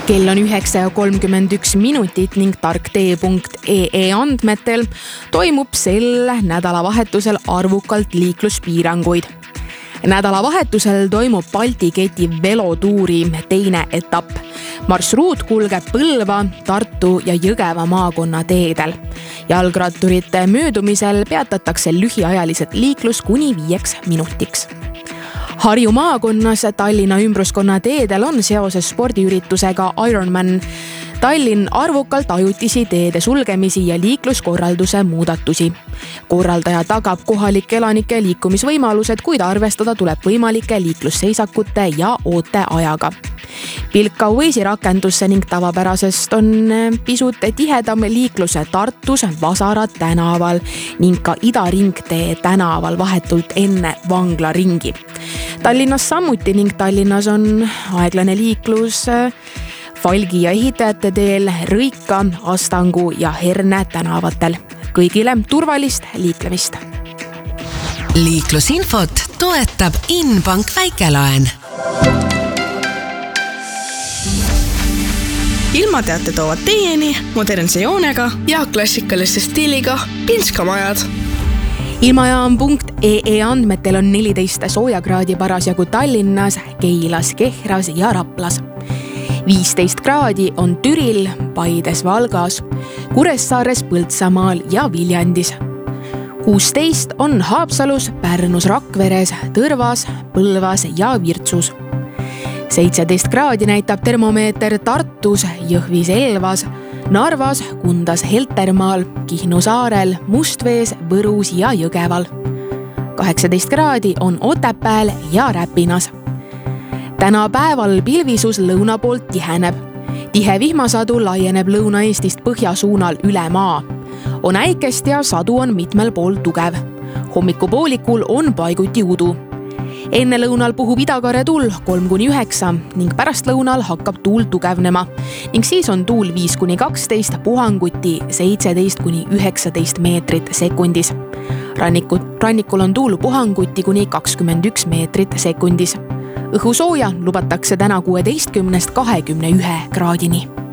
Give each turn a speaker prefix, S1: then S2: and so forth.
S1: Kell on 9:31 ning tarktee.ee andmetel toimub sel nädalavahetusel arvukalt liikluspiiranguid. Nädalavahetusel toimub Balti keti velotuuri teine etapp. Marsruut kulgeb Põlva, Tartu ja Jõgeva maakonna teedel. Jalgratturite möödumisel peatatakse lühiajaliselt liiklus kuni 5 minutiks. Harju maakonnas Tallinna ümbruskonna teedel on seoses spordiüritusega Ironman Tallinn arvukalt ajutisi teede sulgemisi ja liikluskorralduse muudatusi. Korraldaja tagab kohalike elanike liikumisvõimalused, kuid arvestada tuleb võimalike liiklusseisakute ja ooteajaga. Pilka Waze'i rakendusse ning tavapärasest on pisut tihedam liikluse Tartus Vasara tänaval ning ka Ida ringtee tänaval vahetult enne Vangla ringi. Tallinnas samuti ning Tallinnas on aeglane liiklus Falgi ja ehitajate teel, Rõika, Astangu ja Herne tänavatel. Kõigile turvalist liiklemist.
S2: Liiklusinfot toetab Inbank väikelaen.
S3: Ilmateate toovad teieni modernse joonega
S4: ja klassikaliste stiiliga Pinskamajad.
S1: Ilmajaam.ee andmetel on 14 soojakraadi parasjagu Tallinnas, Keilas, Kehras ja Raplas. 15 kraadi on Türil, Paides, Valgas, Kuressaares, Põltsamaal ja Viljandis. 16 on Haapsalus, Pärnus, Rakveres, Tõrvas, Põlvas ja Virtsus. 17 kraadi näitab termomeeter Tartus, Jõhvis, Elvas, Narvas, Kundas, Heltermaal, Kihnu saarel, Mustvees, Võrus ja Jõgeval. 18 kraadi on Otepääl ja Räpinas. Täna päeval pilvisus lõuna poolt tiheneb. Tihe vihmasadu laieneb Lõuna-Eestist põhjasuunal üle maa. On äikest ja sadu on mitmel pool tugev. Hommikupoolikul on paiguti udu. Enne lõunal puhub idakare tuul 3-9 ning pärast lõunal hakkab tuul tugevnema ning siis on tuul 5-12, puhanguti 17-19 meetrit sekundis. Rannikul on tuul puhanguti kuni 21 meetrit sekundis. Õhusooja lubatakse täna 16-21 kraadini.